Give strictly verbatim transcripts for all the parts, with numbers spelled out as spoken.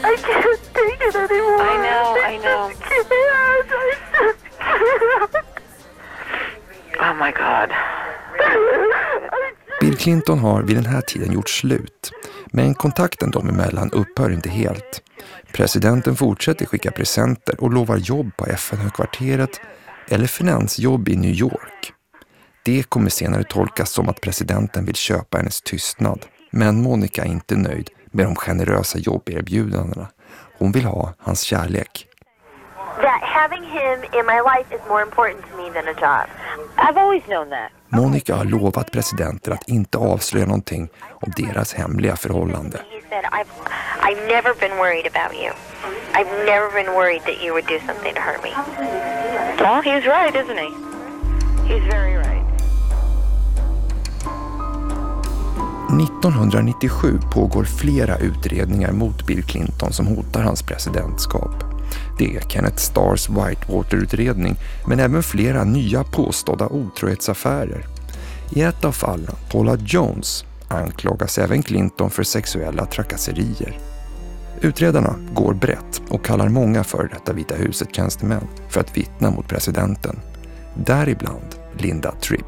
I can't take it anymore. I know, I know. Oh my God. Bill Clinton har vid den här tiden gjort slut, men kontakten dem emellan upphör inte helt. Presidenten fortsätter skicka presenter och lovar jobb på F N-högkvarteret eller finansjobb i New York. Det kommer senare tolkas som att presidenten vill köpa hennes tystnad, men Monica är inte nöjd med de generösa jobberbjudandena. Hon vill ha hans kärlek. That having him in my life is more important to me than a job. I've always known that. Monica har lovat presidenten att inte avslöja någonting om deras hemliga förhållande. He said, I've, I've never been worried about you. I've never been worried that you would do something to hurt me. Well, he's right, isn't he? He's very right. nittonhundranittiosju pågår flera utredningar mot Bill Clinton som hotar hans presidentskap. Det är Kenneth Starrs Whitewater-utredning, men även flera nya påstådda otrohetsaffärer. I ett av fallen, Paula Jones, anklagas även Clinton för sexuella trakasserier. Utredarna går brett och kallar många för detta Vita huset tjänstemän för att vittna mot presidenten. Däribland Linda Tripp.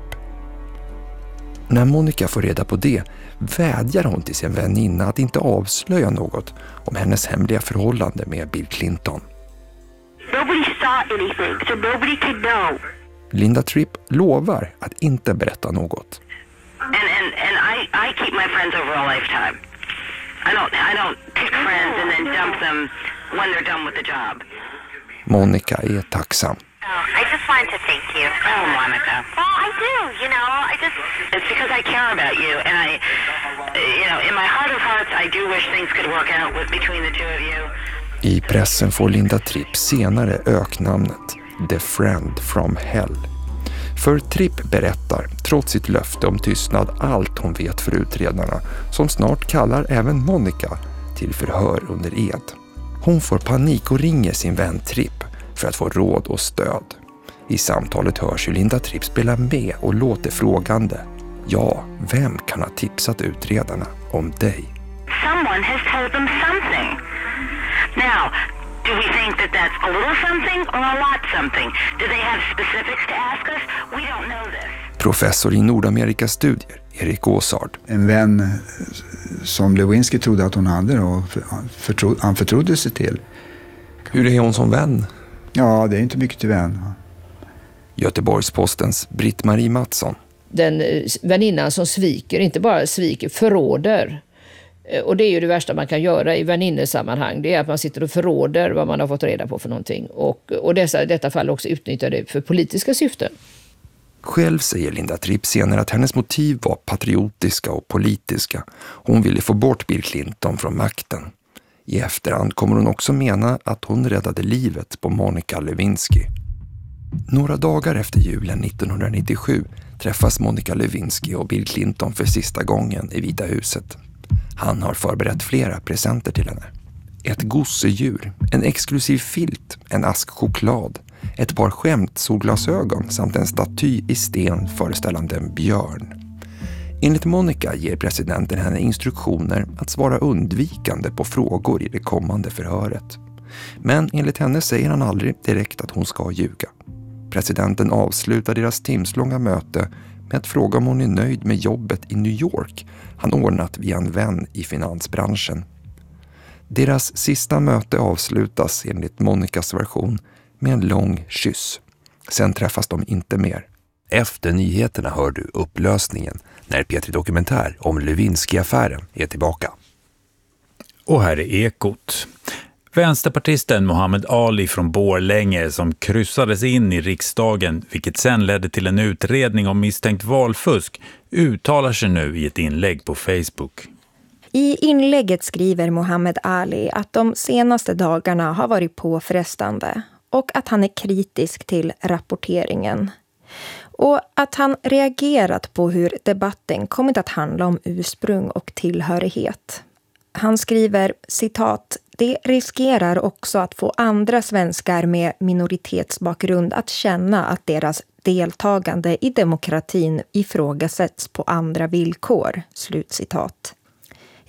När Monica får reda på det vädjar hon till sin väninna att inte avslöja något om hennes hemliga förhållande med Bill Clinton. Nobody saw anything, so nobody can know. Linda Tripp lovar att inte berätta något. And and and I I keep my friends over a lifetime. I don't I don't pick friends and then dump them when they're done with the job. Monica är tacksam. I just wanted to thank you. Oh, Monica. Well, I do, you know, I just... It's because I care about you, and I, you know, in my heart of hearts, I do wish things could work out with between the two of you. I pressen får Linda Tripp senare öknamnet The Friend from Hell. För Tripp berättar, trots sitt löfte om tystnad, allt hon vet för utredarna, som snart kallar även Monica till förhör under ed. Hon får panik och ringer sin vän Tripp för att få råd och stöd. I samtalet hörs ju Linda Tripp spela med och låter frågande. Ja, vem kan ha tipsat utredarna om dig? Someone has told them something. Now, do we think that that's a little something or a lot something? Do they have specifics to ask us? We don't know this. Professor i Nordamerikastudier, Erik Åsard. En vän som Lewinsky trodde att hon hade och förtro, han förtrodde sig till. Hur är hon som vän? Ja, det är inte mycket till vän. Göteborgs-Postens Britt-Marie Mattsson. Den väninnan som sviker, inte bara sviker, förråder. Och det är ju det värsta man kan göra i väninnesammanhang. Det är att man sitter och förråder vad man har fått reda på för någonting. Och, och dessa, i detta fall också utnyttjar det för politiska syften. Själv säger Linda Tripp senare att hennes motiv var patriotiska och politiska. Hon ville få bort Bill Clinton från makten. I efterhand kommer hon också mena att hon räddade livet på Monica Lewinsky. Några dagar efter julen nittonhundranittiosju träffas Monica Lewinsky och Bill Clinton för sista gången i Vita huset. Han har förberett flera presenter till henne. Ett gosedjur, en exklusiv filt, en ask choklad, ett par skämtsolglasögon samt en staty i sten föreställande en björn. Enligt Monica ger presidenten henne instruktioner att svara undvikande på frågor i det kommande förhöret. Men enligt henne säger han aldrig direkt att hon ska ljuga. Presidenten avslutar deras timslånga möte med att fråga om hon är nöjd med jobbet i New York han ordnat via en vän i finansbranschen. Deras sista möte avslutas enligt Monicas version med en lång kyss. Sen träffas de inte mer. Efter nyheterna hör du upplösningen när P tre Dokumentär om Lewinsky-affären är tillbaka. Och här är Ekot. Vänsterpartisten Muhammad Ali från Borlänge som kryssades in i riksdagen, vilket sen ledde till en utredning om misstänkt valfusk, uttalar sig nu i ett inlägg på Facebook. I inlägget skriver Muhammad Ali att de senaste dagarna har varit påfrestande och att han är kritisk till rapporteringen. Och att han reagerat på hur debatten kommit att handla om ursprung och tillhörighet. Han skriver, citat, det riskerar också att få andra svenskar med minoritetsbakgrund att känna att deras deltagande i demokratin ifrågasätts på andra villkor, slutcitat.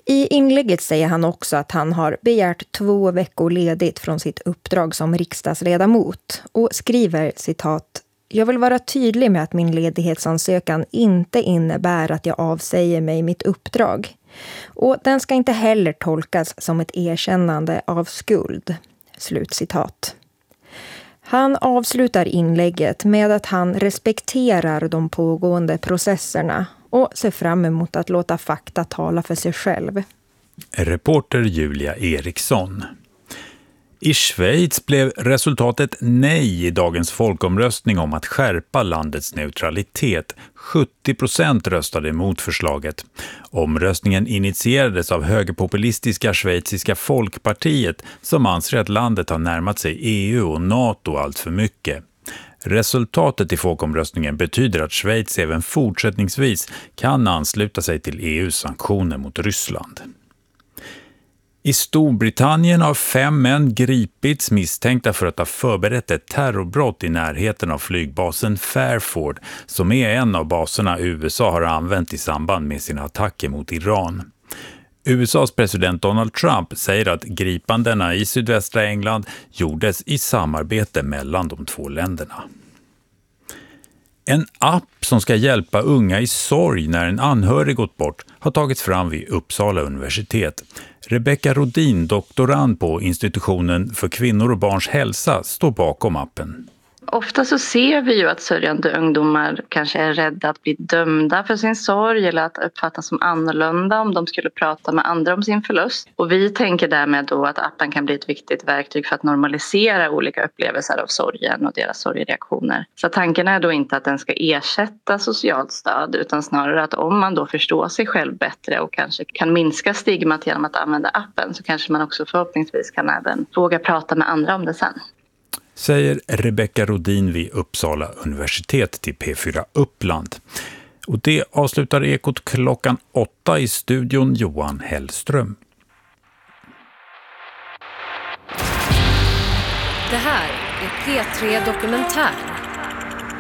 I inlägget säger han också att han har begärt två veckor ledigt från sitt uppdrag som riksdagsledamot och skriver citat: "Jag vill vara tydlig med att min ledighetsansökan inte innebär att jag avsäger mig mitt uppdrag. Och den ska inte heller tolkas som ett erkännande av skuld." Slutcitat. Han avslutar inlägget med att han respekterar de pågående processerna och ser fram emot att låta fakta tala för sig själv. Reporter Julia Eriksson. I Schweiz blev resultatet nej i dagens folkomröstning om att skärpa landets neutralitet. sjuttio procent röstade emot förslaget. Omröstningen initierades av högerpopulistiska schweiziska folkpartiet som anser att landet har närmat sig E U och NATO allt för mycket. Resultatet i folkomröstningen betyder att Schweiz även fortsättningsvis kan ansluta sig till E U:s sanktioner mot Ryssland. I Storbritannien har fem män gripits misstänkta för att ha förberett ett terrorbrott i närheten av flygbasen Fairford, som är en av baserna U S A har använt i samband med sina attacker mot Iran. U S As president Donald Trump säger att gripandena i sydvästra England gjordes i samarbete mellan de två länderna. En app som ska hjälpa unga i sorg när en anhörig gått bort har tagits fram vid Uppsala universitet. Rebecka Rodin, doktorand på institutionen för kvinnor och barns hälsa, står bakom appen. Ofta så ser vi ju att sörjande ungdomar kanske är rädda att bli dömda för sin sorg eller att uppfattas som annorlunda om de skulle prata med andra om sin förlust. Och vi tänker därmed då att appen kan bli ett viktigt verktyg för att normalisera olika upplevelser av sorgen och deras sorgreaktioner. Så tanken är då inte att den ska ersätta socialt stöd utan snarare att om man då förstår sig själv bättre och kanske kan minska stigmat genom att använda appen så kanske man också förhoppningsvis kan även våga prata med andra om det sen. Säger Rebecka Rodin vid Uppsala universitet till P fyra Uppland. Och det avslutar Ekot klockan åtta i studion Johan Hellström. Det här är P tre Dokumentär.